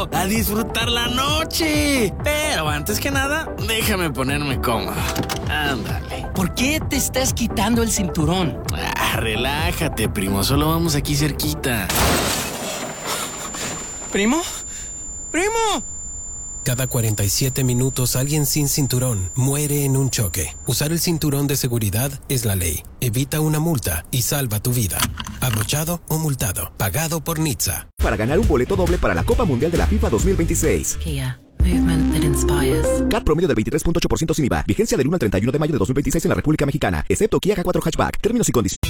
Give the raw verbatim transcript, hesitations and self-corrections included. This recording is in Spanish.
primo, a disfrutar la noche. Pero antes que nada, déjame ponerme cómodo. Ándale. ¿Por qué te estás quitando el cinturón? Ah, relájate, primo, solo vamos aquí cerquita. ¿Primo? ¡Primo! Cada cuarenta y siete minutos alguien sin cinturón muere en un choque. Usar el cinturón de seguridad es la ley. Evita una multa y salva tu vida. Abrochado o multado. Pagado por N H T S A. Para ganar un boleto doble para la Copa Mundial de la FIFA dos mil veintiséis. Kia. Movement that inspires. C A T promedio del veintitrés punto ocho por ciento sin I V A. Vigencia del uno al treinta y uno de mayo de dos mil veintiséis en la República Mexicana. Excepto Kia K cuatro Hatchback. Términos y condiciones.